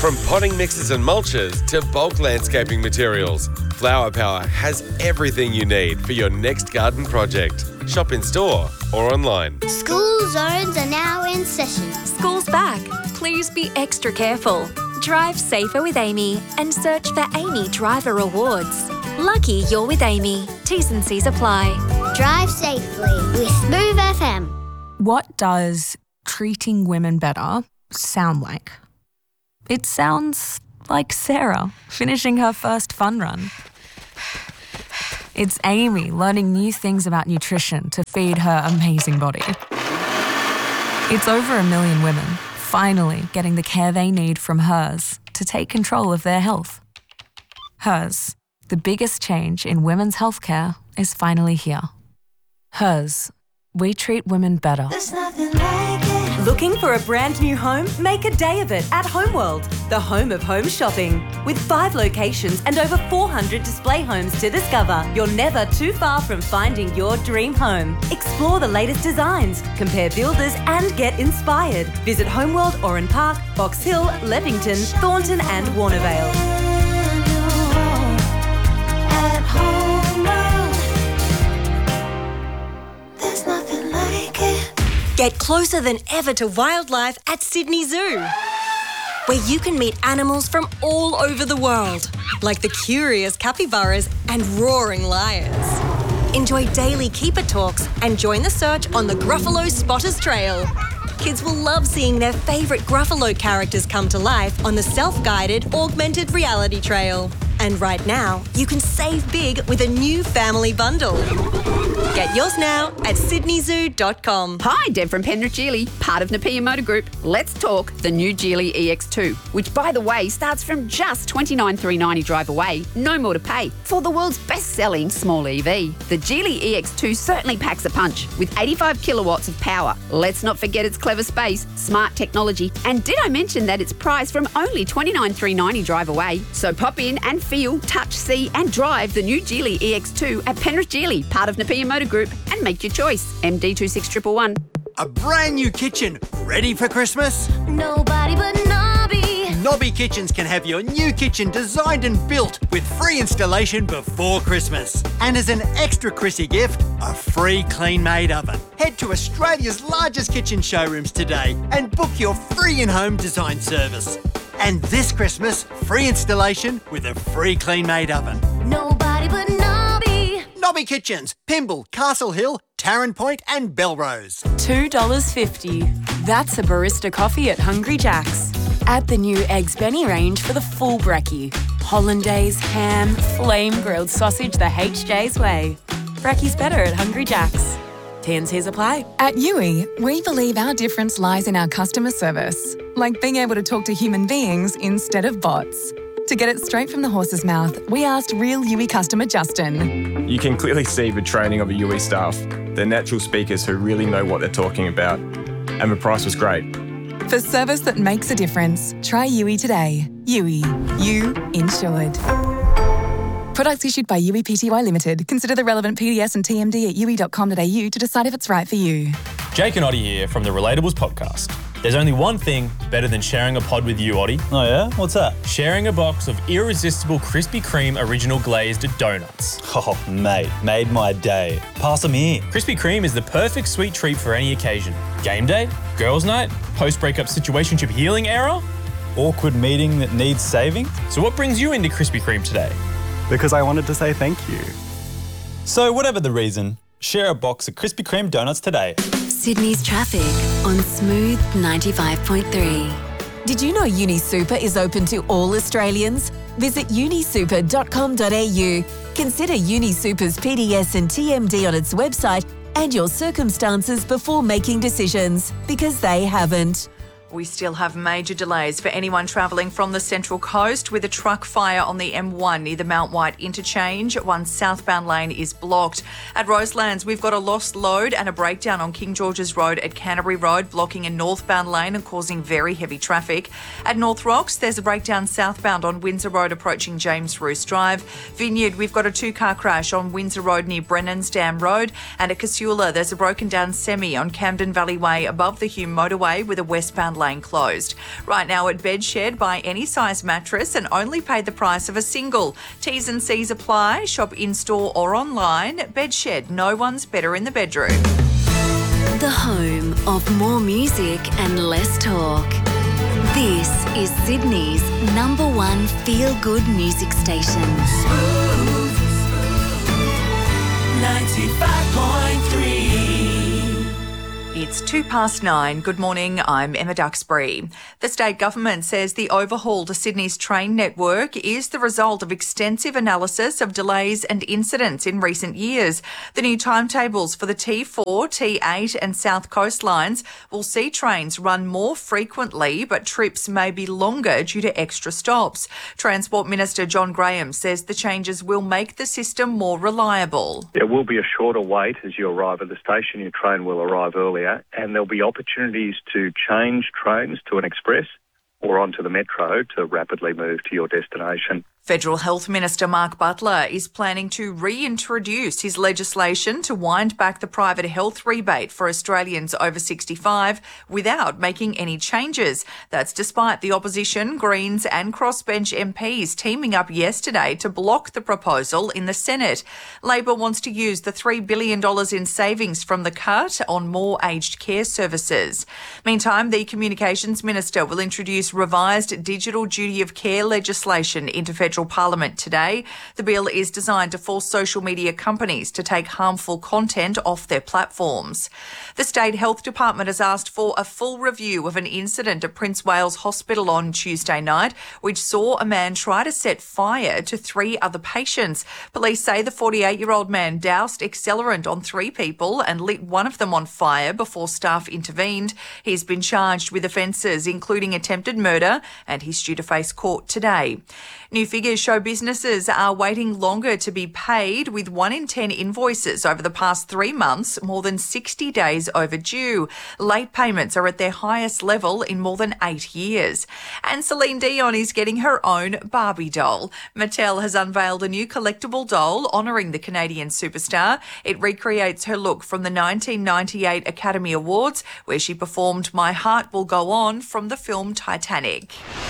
From potting mixes and mulches to bulk landscaping materials, Flower Power has everything you need for your next garden project. Shop in store or online. School zones are now in session. School's back. Please be extra careful. Drive safer with Amy and search for Amy Driver Rewards. Lucky you're with Amy. T's and C's apply. Drive safely with Smooth FM. What does treating women better sound like? It sounds like Sarah finishing her first fun run. It's Amy learning new things about nutrition to feed her amazing body. It's over 1 million women finally getting the care they need from Hers to take control of their health. Hers, the biggest change in women's healthcare, is finally here. Hers, we treat women better. There's nothing like it. Looking for a brand new home? Make a day of it at Homeworld, the home of home shopping. With 5 locations and over 400 display homes to discover, you're never too far from finding your dream home. Explore the latest designs, compare builders and get inspired. Visit Homeworld Oran Park, Box Hill, Leppington, Thornton and Warnervale. At Homeworld, there's nothing like it. Get closer than ever to wildlife at Sydney Zoo, where you can meet animals from all over the world, like the curious capybaras and roaring lions. Enjoy daily keeper talks and join the search on the Gruffalo Spotters Trail. Kids will love seeing their favourite Gruffalo characters come to life on the self-guided augmented reality trail. And right now, you can save big with a new family bundle. Get yours now at sydneyzoo.com. Hi, Deb from Penrith Geely, part of Napier Motor Group. Let's talk the new Geely EX2, which, by the way, starts from just $29,390 drive away, no more to pay, for the world's best-selling small EV. The Geely EX2 certainly packs a punch, with 85 kilowatts of power. Let's not forget its clever space, smart technology, and did I mention that it's priced from only $29,390 drive away? So pop in and feel, touch, see and drive the new Geely EX2 at Penrith Geely, part of Napier Motor Group, and make your choice. MD 26111. A brand new kitchen ready for Christmas? Nobody but Nobby. Nobby Kitchens can have your new kitchen designed and built with free installation before Christmas. And as an extra Chrissy gift, a free clean-made oven. Head to Australia's largest kitchen showrooms today and book your free in-home design service. And this Christmas, free installation with a free clean-made oven. Nobody but Nobby. Nobby Kitchens, Pymble, Castle Hill, Tarrant Point and Belrose. $2.50. That's a barista coffee at Hungry Jack's. Add the new Eggs Benny range for the full brekkie. Hollandaise, ham, flame-grilled sausage the HJ's way. Brekkie's better at Hungry Jack's. T&Cs apply. At Yui, we believe our difference lies in our customer service, like being able to talk to human beings instead of bots. To get it straight from the horse's mouth, we asked real Yui customer Justin. You can clearly see the training of the Yui staff. They're natural speakers who really know what they're talking about. And the price was great. For service that makes a difference, try Yui today. Yui. You insured. Products issued by Yui Pty Limited. Consider the relevant PDS and TMD at yui.com.au to decide if it's right for you. Jake and Oddie here from the Relatables podcast. There's only one thing better than sharing a pod with you, Oddie. Oh yeah? What's that? Sharing a box of irresistible Krispy Kreme original glazed donuts. Oh, mate, made my day. Pass them here. Krispy Kreme is the perfect sweet treat for any occasion. Game day, girls' night, post-breakup situationship healing era. Awkward meeting that needs saving. So what brings you into Krispy Kreme today? Because I wanted to say thank you. So whatever the reason, share a box of Krispy Kreme donuts today. Sydney's traffic on Smooth 95.3. Did you know UniSuper is open to all Australians? Visit unisuper.com.au. Consider UniSuper's PDS and TMD on its website and your circumstances before making decisions, because they haven't. We still have major delays for anyone travelling from the Central Coast with a truck fire on the M1 near the Mount White interchange. One southbound lane is blocked. At Roselands, we've got a lost load and a breakdown on King George's Road at Canterbury Road, blocking a northbound lane and causing very heavy traffic. At North Rocks, there's a breakdown southbound on Windsor Road approaching James Roos Drive. Vineyard, we've got a 2-car crash on Windsor Road near Brennan's Dam Road. And at Casula, there's a broken down semi on Camden Valley Way above the Hume Motorway with a westbound lane Lane closed. Right now at Bedshed, buy any size mattress and only pay the price of a single. T's and C's apply. Shop in-store or online. Bedshed, no one's better in the bedroom. The home of more music and less talk. This is Sydney's #1 feel-good music station. 95.3. It's 9:02. Good morning, I'm Emma Duxbury. The state government says the overhaul to Sydney's train network is the result of extensive analysis of delays and incidents in recent years. The new timetables for the T4, T8 and South Coast lines will see trains run more frequently, but trips may be longer due to extra stops. Transport Minister John Graham says the changes will make the system more reliable. There will be a shorter wait as you arrive at the station. Your train will arrive earlier, and there'll be opportunities to change trains to an express or onto the metro to rapidly move to your destination. Federal Health Minister Mark Butler is planning to reintroduce his legislation to wind back the private health rebate for Australians over 65 without making any changes. That's despite the opposition, Greens and crossbench MPs teaming up yesterday to block the proposal in the Senate. Labor wants to use the $3 billion in savings from the cut on more aged care services. Meantime, the Communications Minister will introduce revised digital duty of care legislation into federal Parliament today. The bill is designed to force social media companies to take harmful content off their platforms. The State Health Department has asked for a full review of an incident at Prince Wales Hospital on Tuesday night, which saw a man try to set fire to 3 other patients. Police say the 48-year-old man doused accelerant on 3 people and lit one of them on fire before staff intervened. He's been charged with offences including attempted murder, and he's due to face court today. New figures show businesses are waiting longer to be paid, with 1 in 10 invoices over the past 3 months more than 60 days overdue. Late payments are at their highest level in more than 8 years. And Celine Dion is getting her own Barbie doll. Mattel has unveiled a new collectible doll honouring the Canadian superstar. It recreates her look from the 1998 Academy Awards, where she performed My Heart Will Go On from the film Titanic.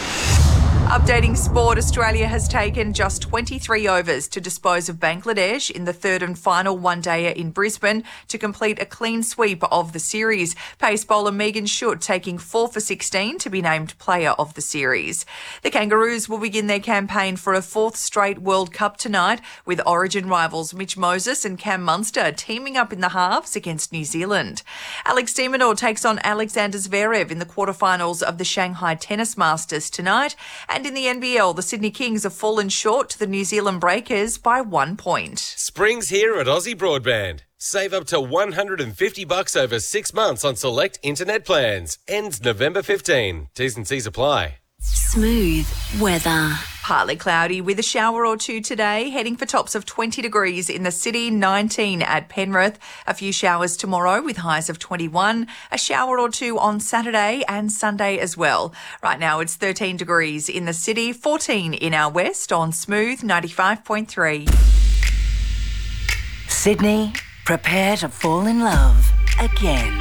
Updating sport, Australia has taken just 23 overs to dispose of Bangladesh in the third and final one-dayer in Brisbane to complete a clean sweep of the series. Pace bowler Megan Schutt taking 4 for 16 to be named player of the series. The Kangaroos will begin their campaign for a 4th straight World Cup tonight, with Origin rivals Mitch Moses and Cam Munster teaming up in the halves against New Zealand. Alex de Minaur takes on Alexander Zverev in the quarterfinals of the Shanghai Tennis Masters tonight. And in the NBL, the Sydney Kings have fallen short to the New Zealand Breakers by 1 point. Spring's here at Aussie Broadband. Save up to $150 over 6 months on select internet plans. Ends November 15. T's and C's apply. Smooth weather. Partly cloudy with a shower or two today, heading for tops of 20 degrees in the city, 19 at Penrith. A few showers tomorrow with highs of 21. A shower or two on Saturday and Sunday as well. Right now it's 13 degrees in the city, 14 in our west on Smooth 95.3. Sydney, prepare to fall in love again.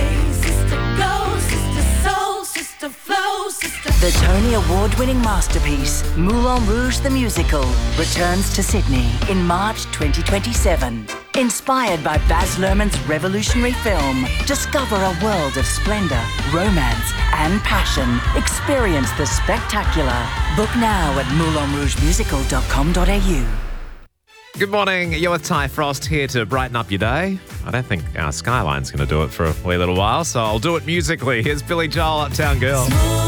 The Tony Award-winning masterpiece, Moulin Rouge the Musical, returns to Sydney in March 2027. Inspired by Baz Luhrmann's revolutionary film, discover a world of splendour, romance and passion. Experience the spectacular. Book now at moulinrougemusical.com.au. Good morning, you're with Ty Frost here to brighten up your day. I don't think our Skyline's going to do it for a wee little while, so I'll do it musically. Here's Billy Joel, Uptown Girl.